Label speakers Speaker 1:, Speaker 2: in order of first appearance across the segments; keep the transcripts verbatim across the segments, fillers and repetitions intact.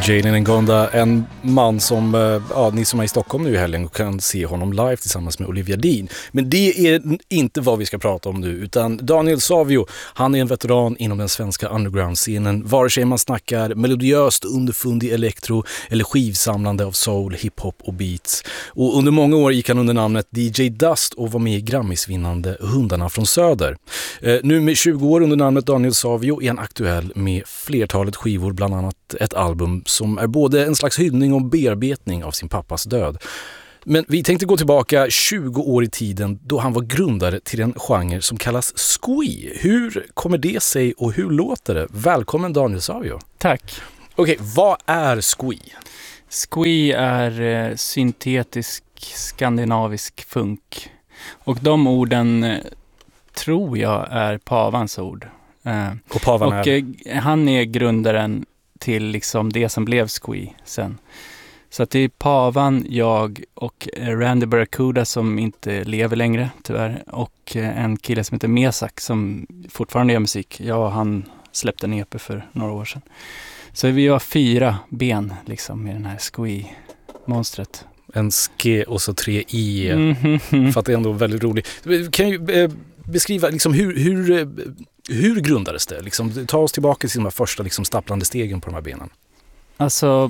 Speaker 1: Jalen Ngonda, en man som, ja, ni som är i Stockholm nu i helgen kan se honom live tillsammans med Olivia Dean. Men det är inte vad vi ska prata om nu, utan Daniel Savio, han är en veteran inom den svenska underground-scenen, vare sig man snackar melodiöst underfundig elektro eller skivsamlande av soul, hiphop och beats. Och under många år gick han under namnet D J Dust och var med i Grammisvinnande Hundarna från Söder. Eh, nu med tjugo år under namnet Daniel Savio är han aktuell med flertalet skivor, bland annat ett album som är både en slags hyllning och bearbetning av sin pappas död. Men vi tänkte gå tillbaka tjugo år i tiden då han var grundare till en genre som kallas squee. Hur kommer det sig och hur låter det? Välkommen Daniel Savio.
Speaker 2: Tack.
Speaker 1: Okej, vad är squee?
Speaker 2: Squee är eh, syntetisk skandinavisk funk. Och de orden eh, tror jag är pavans ord. Eh,
Speaker 1: och pavan
Speaker 2: och
Speaker 1: är...
Speaker 2: eh, han är grundaren till liksom det som blev squee sen. Så att det är pavan, jag och Randy Barracuda som inte lever längre tyvärr. Och en kille som heter Mesak som fortfarande gör musik. Jag och han släppte en E P för några år sedan. Så vi har fyra ben liksom med den här squee-monstret.
Speaker 1: En ske och så tre i.
Speaker 2: Mm-hmm.
Speaker 1: För att det är ändå väldigt roligt. Kan ju eh, beskriva liksom hur, hur, hur grundades det? Liksom, ta oss tillbaka till de här första liksom, stapplande stegen på de här benen.
Speaker 2: Alltså...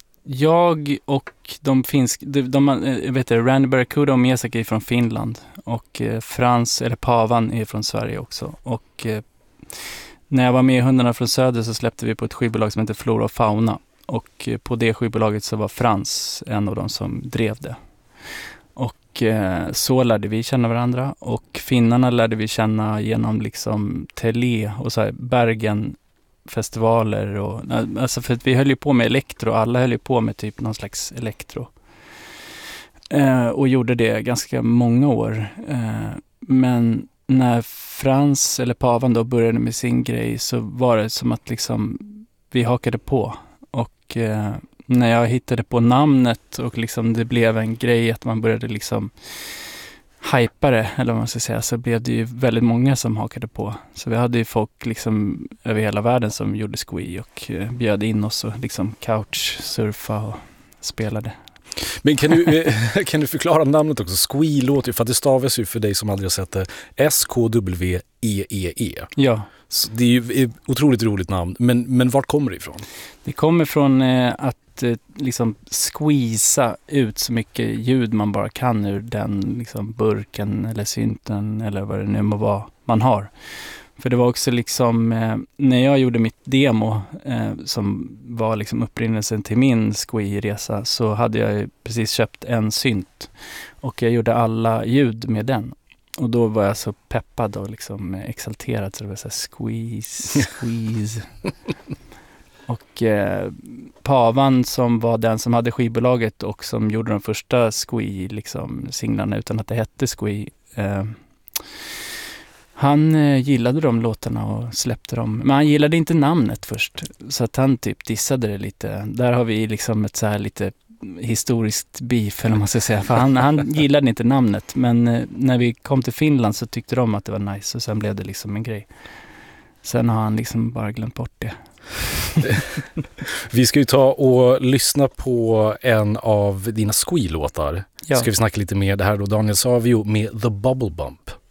Speaker 2: Jag och de finska, de, de, jag vet det, Randy Barracuda och Mesak är från Finland och eh, Frans, eller Pavan, är från Sverige också. Och eh, när jag var med i Hundarna från Söder så släppte vi på ett skivbolag som heter Flora och Fauna. Och eh, på det skivbolaget så var Frans en av de som drev det. Och eh, så lärde vi känna varandra. Och finnarna lärde vi känna genom liksom Tele och så här Bergen festivaler och alltså för att vi höll ju på med elektro, alla höll ju på med typ någon slags elektro eh, och gjorde det ganska många år eh, men när Frans eller Pavan då började med sin grej så var det som att liksom vi hakade på och eh, när jag hittade på namnet och liksom det blev en grej att man började liksom hypare, eller vad man ska säga, så blev det ju väldigt många som hakade på. Så vi hade ju folk liksom över hela världen som gjorde squee och eh, bjöd in oss och liksom couchsurfa och spelade.
Speaker 1: Men kan du, kan du förklara namnet också? Squee låter ju, för att det stavas ju för dig som aldrig har sett det, S K W E E E.
Speaker 2: Ja.
Speaker 1: Så det är ju ett otroligt roligt namn, men, men vart kommer det ifrån?
Speaker 2: Det kommer från eh, att eh, liksom squeeza ut så mycket ljud man bara kan ur den liksom burken eller synten eller vad det nu må vara man har. För det var också liksom, eh, när jag gjorde mitt demo eh, som var liksom upprinnelsen till min squee-resa så hade jag precis köpt en synt och jag gjorde alla ljud med den. Och då var jag så peppad och liksom exalterad så det var så här squeeze, squeeze. Och eh, Pavan som var den som hade skivbolaget och som gjorde de första squee liksom singlarna utan att det hette squee. Eh, han eh, gillade de låtarna och släppte dem. Men han gillade inte namnet först. Så att han typ dissade det lite. Där har vi liksom ett så här lite historiskt beef eller man ska säga. För han, han gillade inte namnet. Men eh, när vi kom till Finland så tyckte de att det var nice. Och sen blev det liksom en grej. Sen har han liksom bara glömt bort det.
Speaker 1: Vi ska ju ta och lyssna på en av dina squee-låtar.
Speaker 2: Ja.
Speaker 1: Ska vi snacka lite mer det här då. Daniel Savio med The Bubble Bump.